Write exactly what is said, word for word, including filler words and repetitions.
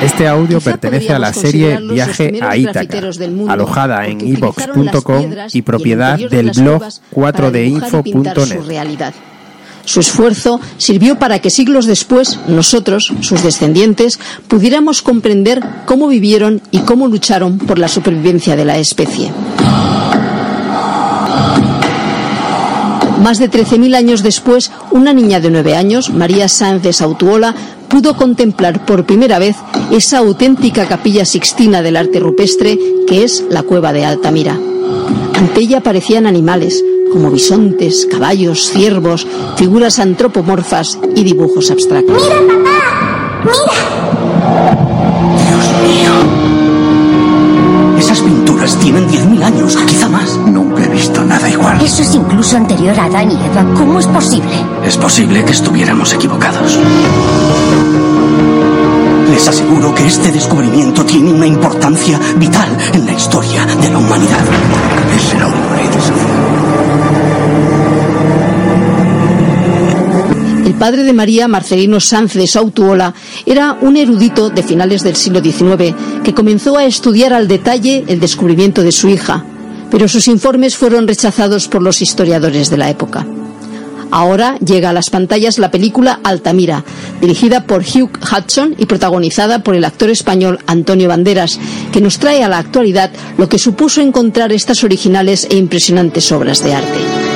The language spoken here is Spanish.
Este audio Quizá pertenece a la serie Viaje a Ítaca, alojada en i vox punto com y propiedad del blog cuatro d info punto net. Su esfuerzo sirvió para que siglos después, nosotros, sus descendientes, pudiéramos comprender cómo vivieron y cómo lucharon por la supervivencia de la especie. Más de trece mil años después, una niña de nueve años, María Sáenz de Sautuola, pudo contemplar por primera vez esa auténtica capilla sixtina del arte rupestre que es la cueva de Altamira. Ante ella aparecían animales, como bisontes, caballos, ciervos, figuras antropomorfas y dibujos abstractos. ¡Mira, papá! ¡Mira! ¡Dios mío! Esas pinturas tienen diez mil años, quizá más. Nunca he visto nada igual. Eso es incluso anterior a Adán y Eva. ¿Cómo es posible? Es posible que estuviéramos equivocados. Les aseguro que este descubrimiento tiene una importancia vital en la historia de la humanidad. Es el hombre de Sofía. El padre de María, Marcelino Sáenz de Sautuola, era un erudito de finales del siglo diecinueve que comenzó a estudiar al detalle el descubrimiento de su hija, pero sus informes fueron rechazados por los historiadores de la época. Ahora llega a las pantallas la película Altamira, dirigida por Hugh Hudson y protagonizada por el actor español Antonio Banderas, que nos trae a la actualidad lo que supuso encontrar estas originales e impresionantes obras de arte.